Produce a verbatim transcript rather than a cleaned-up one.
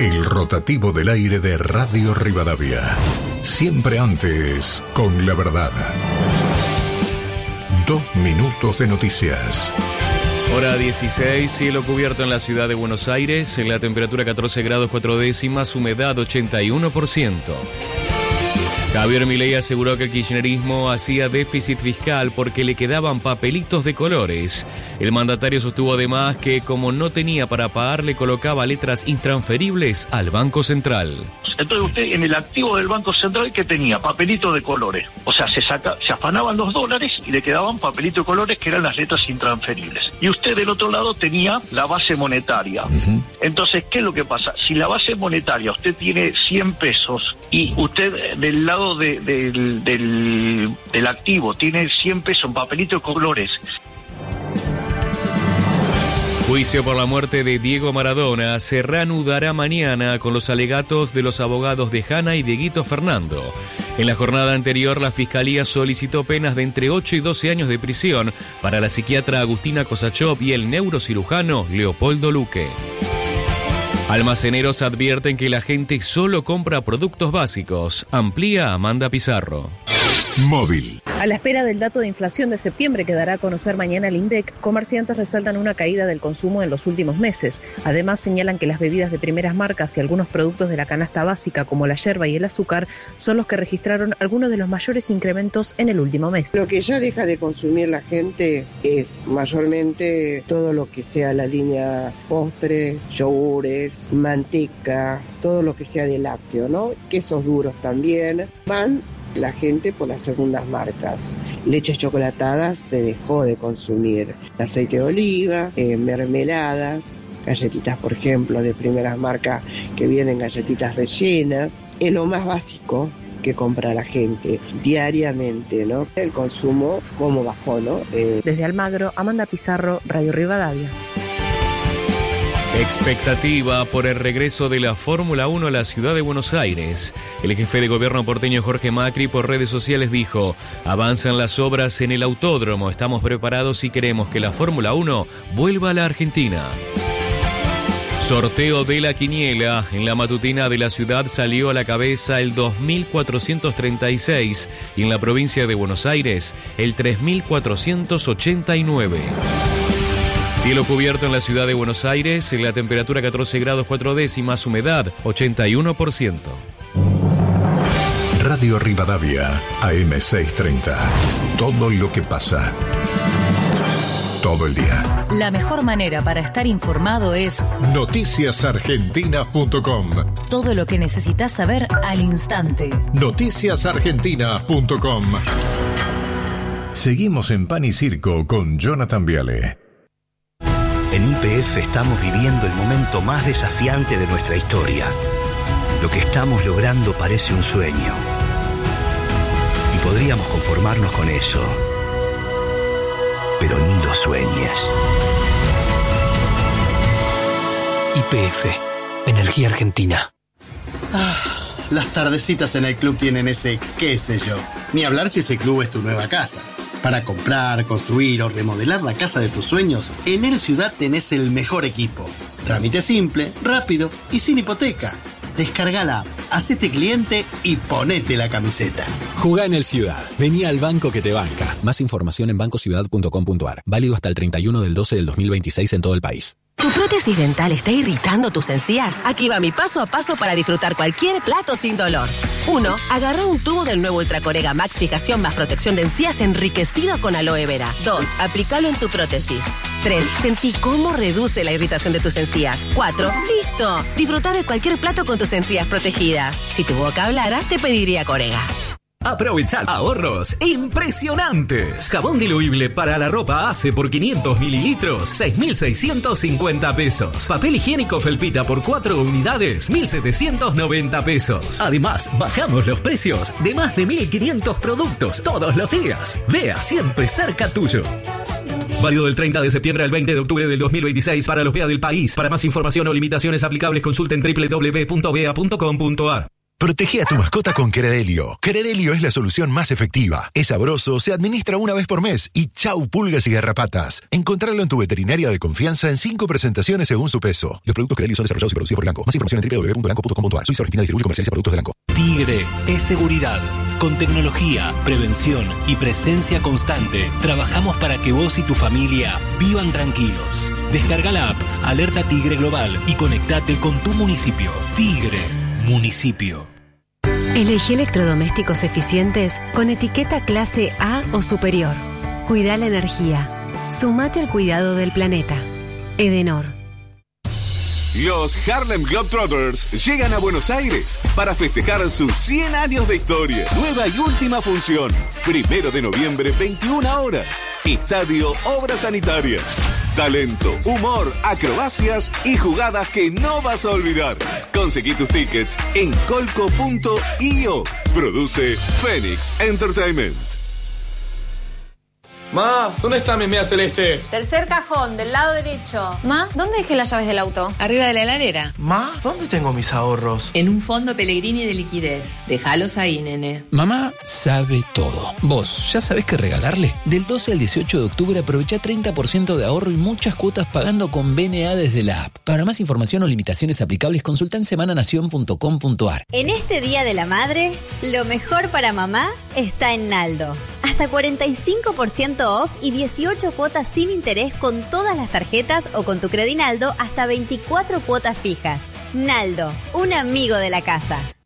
El rotativo del aire de Radio Rivadavia. Siempre antes, con la verdad. Dos minutos de noticias. Hora dieciséis, cielo cubierto en la ciudad de Buenos Aires, en la temperatura catorce grados cuatro décimas, humedad ochenta y uno por ciento. Javier Milei aseguró que el kirchnerismo hacía déficit fiscal porque le quedaban papelitos de colores. El mandatario sostuvo además que como no tenía para pagar, le colocaba letras intransferibles al Banco Central. Entonces usted en el activo del Banco Central, ¿qué tenía? Papelitos de colores. O sea, se saca, se afanaban los dólares y le quedaban papelitos de colores que eran las letras intransferibles. Y usted del otro lado tenía la base monetaria. Uh-huh. Entonces, ¿qué es lo que pasa? Si la base monetaria usted tiene cien pesos y usted del lado de, de, del, del, del activo tiene cien pesos en papelitos de colores. Juicio por la muerte de Diego Maradona se reanudará mañana con los alegatos de los abogados de Hanna y Dieguito Fernando. En la jornada anterior, la Fiscalía solicitó penas de entre ocho y doce años de prisión para la psiquiatra Agustina Kosachov y el neurocirujano Leopoldo Luque. Almaceneros advierten que la gente solo compra productos básicos. Amplía Amanda Pizarro. Móvil. A la espera del dato de inflación de septiembre que dará a conocer mañana el INDEC, comerciantes resaltan una caída del consumo en los últimos meses. Además, señalan que las bebidas de primeras marcas y algunos productos de la canasta básica, como la yerba y el azúcar, son los que registraron algunos de los mayores incrementos en el último mes. Lo que ya deja de consumir la gente es mayormente todo lo que sea la línea postres, yogures, manteca, todo lo que sea de lácteo, ¿no? Quesos duros también. Van la gente por las segundas marcas. Leches chocolatadas se dejó de consumir. Aceite de oliva, eh, mermeladas, galletitas, por ejemplo, de primeras marcas que vienen galletitas rellenas. Es lo más básico que compra la gente diariamente, ¿no? El consumo, cómo bajó, ¿no? Eh... Desde Almagro, Amanda Pizarro, Radio Rivadavia. Expectativa por el regreso de la Fórmula uno a la ciudad de Buenos Aires. El jefe de gobierno porteño Jorge Macri por redes sociales dijo: avanzan las obras en el autódromo, estamos preparados y queremos que la Fórmula uno vuelva a la Argentina. Sorteo de la quiniela. En la matutina de la ciudad salió a la cabeza el dos mil cuatrocientos treinta y seis y en la provincia de Buenos Aires el tres mil cuatrocientos ochenta y nueve. Cielo cubierto en la ciudad de Buenos Aires, en la temperatura catorce grados cuatro décimas, humedad ochenta y uno por ciento. Radio Rivadavia, A M seiscientos treinta. Todo lo que pasa. Todo el día. La mejor manera para estar informado es noticias argentinas punto com. Todo lo que necesitas saber al instante. noticias argentinas punto com. Seguimos en Pan y Circo con Jonathan Viale. En Y P F estamos viviendo el momento más desafiante de nuestra historia. Lo que estamos logrando parece un sueño. Y podríamos conformarnos con eso. Pero ni lo sueñes. Y P F, Energía Argentina. Ah, las tardecitas en el club tienen ese qué sé yo. Ni hablar si ese club es tu nueva casa. Para comprar, construir o remodelar la casa de tus sueños, en El Ciudad tenés el mejor equipo. Trámite simple, rápido y sin hipoteca. Descarga la app, hacete cliente y ponete la camiseta. Jugá en El Ciudad. Vení al banco que te banca. Más información en banco ciudad punto com punto a r. Válido hasta el treinta y uno del doce del dos mil veintiséis en todo el país. ¿Tu prótesis dental está irritando tus encías? Aquí va mi paso a paso para disfrutar cualquier plato sin dolor. uno. Agarra un tubo del nuevo Ultracorega Max Fijación más protección de encías enriquecido con aloe vera. dos. Aplícalo en tu prótesis. tres. Sentí cómo reduce la irritación de tus encías. cuatro. ¡Listo! Disfruta de cualquier plato con tus encías protegidas. Si tu boca hablara, te pediría Corega. Aprovechar ahorros impresionantes. Jabón diluible para la ropa Ace por quinientos mililitros, seis mil seiscientos cincuenta pesos. Papel higiénico Felpita por cuatro unidades, mil setecientos noventa pesos. Además, bajamos los precios de más de mil quinientos productos todos los días. Vea siempre cerca tuyo. Válido del treinta de septiembre al veinte de octubre del dos mil veintiséis para los B E A del país. Para más información o limitaciones aplicables consulten doble u doble u doble u punto b e a punto com punto a r. Protege a tu mascota con Credelio. Credelio es la solución más efectiva. Es sabroso, se administra una vez por mes y chau pulgas y garrapatas. Encontrarlo en tu veterinaria de confianza en cinco presentaciones según su peso. Los productos Credelio son desarrollados y producidos por Elanco. Más información en doble u doble u doble u punto elanco punto com punto a r. Suiza Argentina distribuye y comercializa productos de Elanco. Tigre es seguridad. Con tecnología, prevención y presencia constante, trabajamos para que vos y tu familia vivan tranquilos. Descarga la app Alerta Tigre Global y conectate con tu municipio. Tigre, municipio. Elegí electrodomésticos eficientes con etiqueta clase A o superior. Cuida la energía. Sumate al cuidado del planeta. Edenor. Los Harlem Globetrotters llegan a Buenos Aires para festejar sus cien años de historia. Nueva y última función. Primero de noviembre, veintiuna horas. Estadio Obras Sanitarias. Talento, humor, acrobacias y jugadas que no vas a olvidar. Conseguí tus tickets en colco punto io. Produce Phoenix Entertainment. Ma, ¿dónde están mis medias celestes? Tercer cajón, del lado derecho. Ma, ¿dónde dejé las llaves del auto? Arriba de la heladera. Ma, ¿dónde tengo mis ahorros? En un fondo Pellegrini de liquidez. Déjalos ahí, nene. Mamá sabe todo. ¿Vos ya sabés qué regalarle? Del doce al dieciocho de octubre aprovecha treinta por ciento de ahorro y muchas cuotas pagando con B N A desde la app. Para más información o limitaciones aplicables, consulta en semana nación punto com punto a r. En este Día de la Madre, lo mejor para mamá está en Naldo. Hasta cuarenta y cinco por ciento off y dieciocho cuotas sin interés con todas las tarjetas o con tu Credinaldo hasta veinticuatro cuotas fijas. Naldo, un amigo de la casa.